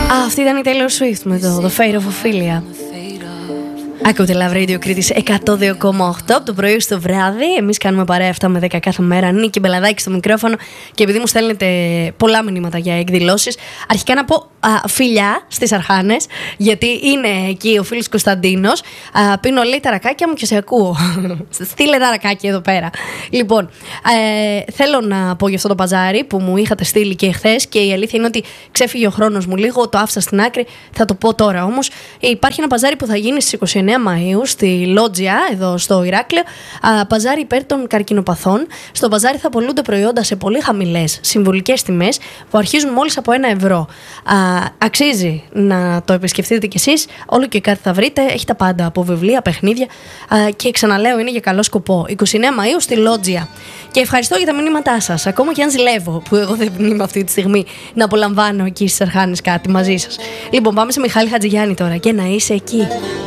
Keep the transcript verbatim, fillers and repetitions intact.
Α, αυτή ήταν η Taylor Swift με το The Fate of Ophelia. Ακούτε Love Radio Κρήτης εκατόν δύο κόμμα οκτώ από το πρωί στο βράδυ. Εμείς κάνουμε παρέα εφτά με δέκα κάθε μέρα. Νίκη Μπελαδάκη στο μικρόφωνο. Και επειδή μου στέλνετε πολλά μηνύματα για εκδηλώσεις, αρχικά να πω α, φιλιά στις Αρχάνες, γιατί είναι εκεί ο φίλος Κωνσταντίνος. Α, πίνω λέει τα ρακάκια μου και σε ακούω. Στείλε τα ρακάκια εδώ πέρα. Λοιπόν, ε, θέλω να πω για αυτό το παζάρι που μου είχατε στείλει και χθες. Και η αλήθεια είναι ότι ξέφυγε ο χρόνος μου λίγο. Το άφησα στην άκρη. Θα το πω τώρα όμως. Υπάρχει ένα παζάρι που θα γίνει στις είκοσι εννέα Μαΐου στη Λότζια, εδώ στο Ηράκλειο, α, παζάρι υπέρ των καρκινοπαθών. Στο παζάρι θα πωλούνται προϊόντα σε πολύ χαμηλές συμβολικές τιμές που αρχίζουν μόλις από ένα ευρώ. Α, αξίζει να το επισκεφτείτε κι εσείς. Όλο και κάτι θα βρείτε. Έχει τα πάντα από βιβλία, παιχνίδια α, και ξαναλέω είναι για καλό σκοπό. είκοσι εννέα Μαΐου στη Λότζια. Και ευχαριστώ για τα μηνύματά σας. Ακόμα και αν ζηλεύω που εγώ δεν είμαι αυτή τη στιγμή να απολαμβάνω εκεί στις Αρχάνες κάτι μαζί σας. Λοιπόν, πάμε σε Μιχάλη Χατζηγιάννη τώρα και να είσαι εκεί.